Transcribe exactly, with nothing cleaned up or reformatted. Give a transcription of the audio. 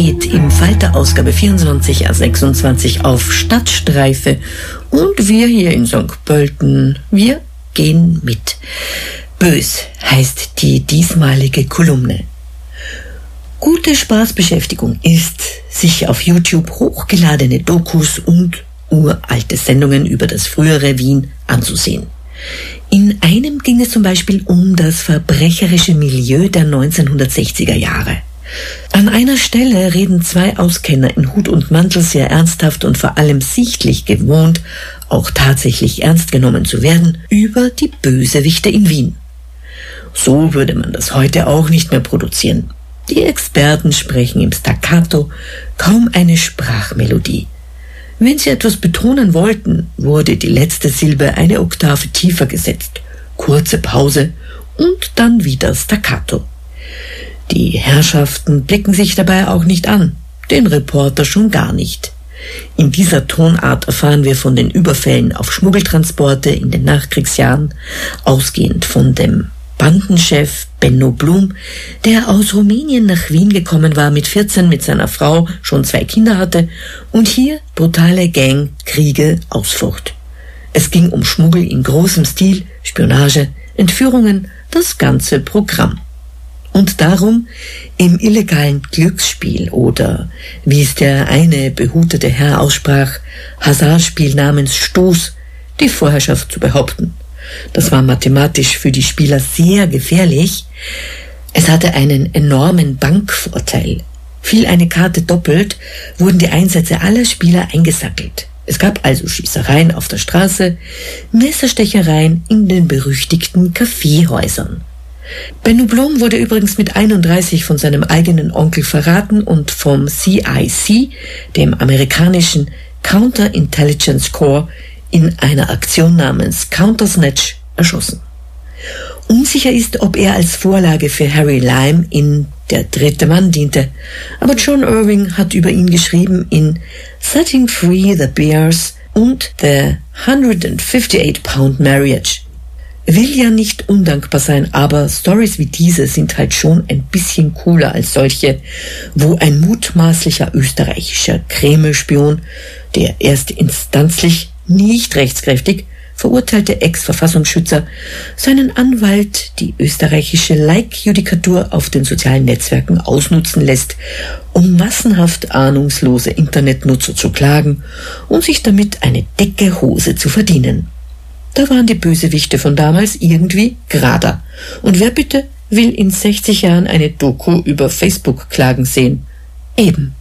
Im Falter-Ausgabe vierundzwanzig a sechsundzwanzig auf Stadtstreife und wir hier in Sankt Pölten, wir gehen mit. Bös heißt die diesmalige Kolumne. Gute Spaßbeschäftigung ist, sich auf YouTube hochgeladene Dokus und uralte Sendungen über das frühere Wien anzusehen. In einem ging es zum Beispiel um das verbrecherische Milieu der neunzehnhundertsechziger Jahre. An einer Stelle reden zwei Auskenner in Hut und Mantel sehr ernsthaft und vor allem sichtlich gewohnt, auch tatsächlich ernst genommen zu werden, über die Bösewichte in Wien. So würde man das heute auch nicht mehr produzieren. Die Experten sprechen im Staccato, kaum eine Sprachmelodie. Wenn sie etwas betonen wollten, wurde die letzte Silbe eine Oktave tiefer gesetzt. Kurze Pause und dann wieder Staccato. Die Herrschaften blicken sich dabei auch nicht an, den Reporter schon gar nicht. In dieser Tonart erfahren wir von den Überfällen auf Schmuggeltransporte in den Nachkriegsjahren, ausgehend von dem Bandenchef Benno Blum, der aus Rumänien nach Wien gekommen war, mit vierzehn mit seiner Frau, schon zwei Kinder hatte und hier brutale Gang, Kriege, Ausflucht. Es ging um Schmuggel in großem Stil, Spionage, Entführungen, das ganze Programm. Und darum im illegalen Glücksspiel oder, wie es der eine behutete Herr aussprach, Hasardspiel namens Stoß, die Vorherrschaft zu behaupten. Das war mathematisch für die Spieler sehr gefährlich. Es hatte einen enormen Bankvorteil. Fiel eine Karte doppelt, wurden die Einsätze aller Spieler eingesackelt. Es gab also Schießereien auf der Straße, Messerstechereien in den berüchtigten Kaffeehäusern. Benno Blum wurde übrigens mit einunddreißig von seinem eigenen Onkel verraten und vom C I C, dem amerikanischen Counterintelligence Corps, in einer Aktion namens Countersnatch erschossen. Unsicher ist, ob er als Vorlage für Harry Lime in Der dritte Mann diente, aber John Irving hat über ihn geschrieben in Setting Free the Bears und The one hundred fifty-eight pound Marriage. Will ja nicht undankbar sein, aber Stories wie diese sind halt schon ein bisschen cooler als solche, wo ein mutmaßlicher österreichischer Kreml-Spion, der erstinstanzlich nicht rechtskräftig verurteilte Ex-Verfassungsschützer, seinen Anwalt die österreichische Like-Judikatur auf den sozialen Netzwerken ausnutzen lässt, um massenhaft ahnungslose Internetnutzer zu klagen und sich damit eine dicke Hose zu verdienen. Da waren die Bösewichte von damals irgendwie gerader. Und wer bitte will in sechzig Jahren eine Doku über Facebook-Klagen sehen? Eben.